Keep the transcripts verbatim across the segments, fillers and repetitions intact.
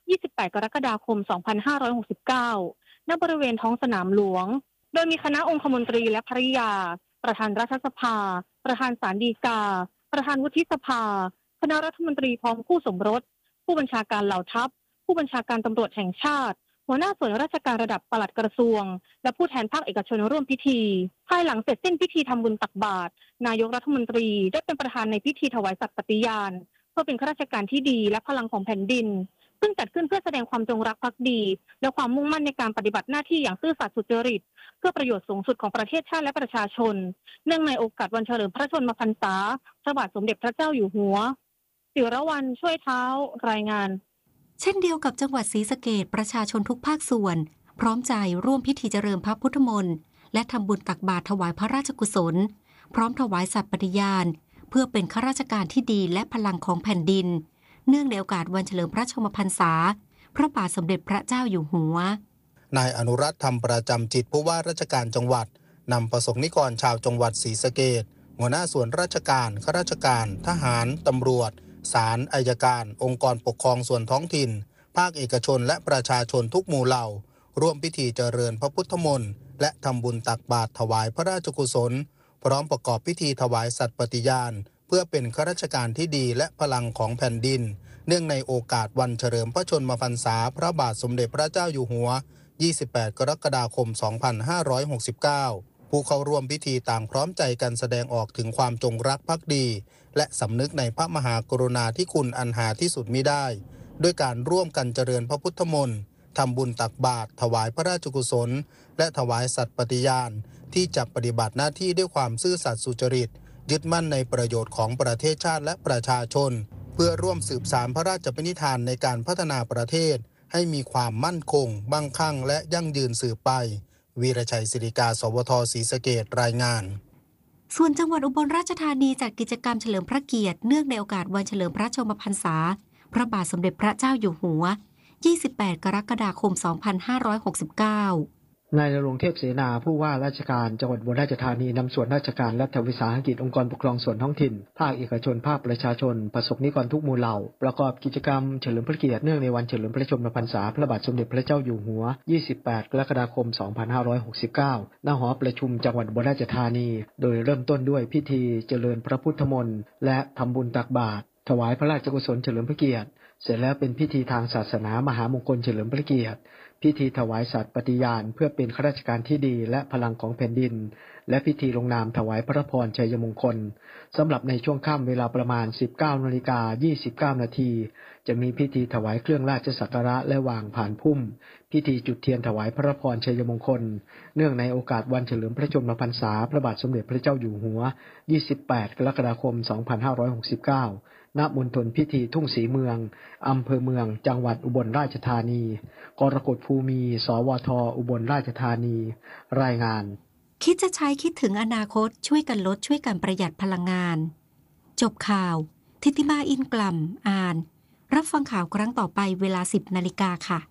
ยี่สิบแปด กรกฎาคม สองพันห้าร้อยหกสิบเก้า ณ บริเวณท้องสนามหลวงโดยมีคณะองคมนตรีและภริยาประธานรัฐสภาประธานศาลฎีกาประธานวุฒิสภาคณะรัฐมนตรีพร้อมคู่สมรสผู้บัญชาการเหล่าทัพผู้บัญชาการตำรวจแห่งชาติหัวหน้าส่วนราชการระดับปลัดกระทรวงและผู้แทนภาคเอกชนร่วมพิธีภายหลังเสร็จสิ้นพิธีทำบุญตักบาตรนายกรัฐมนตรีได้เป็นประธานในพิธีถวายสัตย์ปฏิญาณเพื่อเป็นข้าราชการที่ดีและพลังของแผ่นดินซึ่งจัดขึ้นเพื่อแสดงความจงรักภักดีและความมุ่งมั่นในการปฏิบัติหน้าที่อย่างซื่อสัตย์สุจริตเพื่อประโยชน์สูงสุดของประเทศชาติและประชาชนเนื่องในโอกาสวันเฉลิมพระชนมพรรษาพระบาทสมเด็จพระเจ้าอยู่หัวศิรวรรณช่วยเท้ารายงานเช่นเดียวกับจังหวัดศรีสะเกษประชาชนทุกภาคส่วนพร้อมใจร่วมพิธีเจริญพระพุทธมนต์และทำบุญตักบาตรถวายพระราชกุศลพร้อมถวายสัตย์ปฏิญาณเพื่อเป็นข้าราชการที่ดีและพลังของแผ่นดินเนื่องในโอกาสวันเฉลิมพระชนมพรรษาพระบาทสมเด็จพระเจ้าอยู่หัวนายอนุรัตน์ธรรมประจำจิตผู้ว่าราชการจังหวัดนำประสงนิกรชาวจังหวัดศรีสะเกษหัวหน้าส่วนราชการข้าราชการทหารตำรวจศาลอัยการองค์กรปกครองส่วนท้องถิ่นภาคเอกชนและประชาชนทุกหมู่เหล่าร่วมพิธีเจริญพระพุทธมนต์และทำบุญตักบาตรถวายพระราชกุศลพร้อมประกอบพิธีถวายสัตย์ปฏิญาณเพื่อเป็นข้าราชการที่ดีและพลังของแผ่นดินเนื่องในโอกาสวันเฉลิมพระชนมพรรษาพระบาทสมเด็จพระเจ้าอยู่หัวยี่สิบแปด กรกฎาคม สองพันห้าร้อยหกสิบเก้า ผู้เข้าร่วมพิธีต่างพร้อมใจกันแสดงออกถึงความจงรักภักดีและสำนึกในพระมหากรุณาธิคุณอันหาที่สุดมิได้ด้วยการร่วมกันเจริญพระพุทธมนต์ทำบุญตักบาตรถวายพระราชกุศลและถวายสัตย์ปฏิญาณที่จะปฏิบัติหน้าที่ด้วยความซื่อสัตย์สุจริตยึดมั่นในประโยชน์ของประเทศชาติและประชาชนเพื่อร่วมสืบสานพระราชปณิธานในการพัฒนาประเทศให้มีความมั่นคงมั่งคั่งและยั่งยืนสืบไปวีรชัยศิริกาสวทศรีสะเกษรายงานส่วนจังหวัดอุบลราชธานีจัดกิจกรรมเฉลิมพระเกียรติเนื่องในโอกาสวันเฉลิมพระชนมพรรษาพระบาทสมเด็จพระเจ้าอยู่หัวยี่สิบแปด กรกฎาคม สองพันห้าร้อยหกสิบเก้านายณรงค์เทพเสนาผู้ว่าราชการจังหวัดอุบลราชธานีนำส่วนราชการรัฐวิสาหกิจองค์กรปกครองส่วนท้องถิ่นภาคเอกชนภาคประชาชนประสบนิกรทุกหมู่เหล่าประกอบกิจกรรมเฉลิมพระเกียรติเนื่องในวันเฉลิมพระชนมพรรษาพระบาทสมเด็จพระเจ้าอยู่หัวยี่สิบแปด กรกฎาคม สองพันห้าร้อยหกสิบเก้าณหอประชุมจังหวัดอุบลราชธานีโดยเริ่มต้นด้วยพิธีเจริญพระพุทธมนต์และทำบุญตักบาตรถวายพระราชกุศลเฉลิมพระเกียรติเสร็จแล้วเป็นพิธีทางศาสนามหามงคลเฉลิมพระเกียรติพิธีถวายสัตย์ปฏิญาณเพื่อเป็นข้าราชการที่ดีและพลังของแผ่นดินและพิธีลงนามถวายพระพรชัยมงคลสำหรับในช่วงค่ำเวลาประมาณ สิบเก้านาฬิกายี่สิบเก้านาทีจะมีพิธีถวายเครื่องราชสักการะและวางผ่านพุ่มพิธีจุดเทียนถวายพระพรชัยมงคลเนื่องในโอกาสวันเฉลิมพระชนมพรรษาพระบาทสมเด็จพระเจ้าอยู่หัวยี่สิบแปด กรกฎาคม สองพันห้าร้อยหกสิบเก้าณมณฑลพิธีทุ่งศรีเมืองอำเภอเมืองจังหวัดอุบลราชธานีกรกฎภูมิสวทอุบลราชธานีรายงานคิดจะใช้คิดถึงอนาคตช่วยกันลดช่วยกันประหยัดพลังงานจบข่าวทิติมาอินกล่ำอ่านรับฟังข่าวครั้งต่อไปเวลา สิบนาฬิกาค่ะ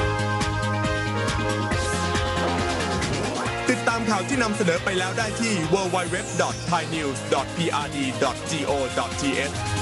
ติดตามข่าวที่นำเสนอไปแล้วได้ที่ ดับเบิลยู ดับเบิลยู ดับเบิลยู ดอท ไทยนิวส์ ดอท พี อาร์ ดี ดอท จี โอ ดอท ที เอช